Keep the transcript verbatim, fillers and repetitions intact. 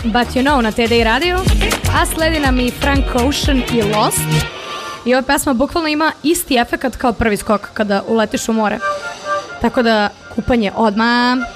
But You Know na T D I radio, a sledi nam i Frank Ocean i Lost. I ova pesma bukvalno ima isti efekat kao prvi skok kada uletiš u more. Tako da kupanje odmah.